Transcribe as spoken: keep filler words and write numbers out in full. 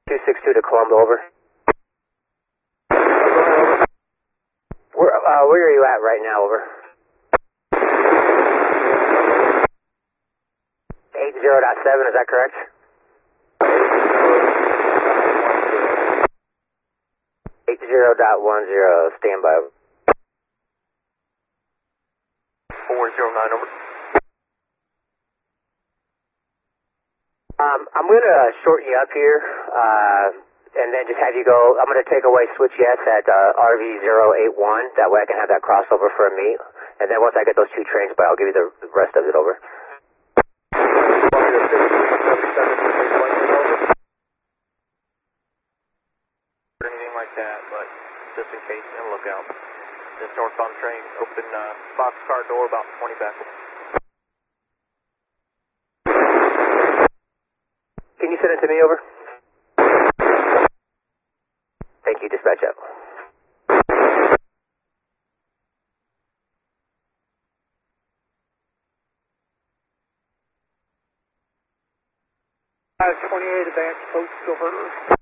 two six two to Colombo, over. Where, uh, where are you at right now, over? eight zero dot seven, is that correct? eight zero dot one zero, stand by. four zero nine, over. Um, I'm going to shorten you up here, uh, and then just have you go. I'm going to take away switch yes at uh, R V zero eight one. That way I can have that crossover for a meet. And then once I get those two trains by, I'll give you the rest of it, over. Anything like that, but just in case, and look out. This northbound train, open uh, boxcar door about twenty back. Can you send it to me, over? Thank you, dispatch up. five twenty-eight, advance, post over.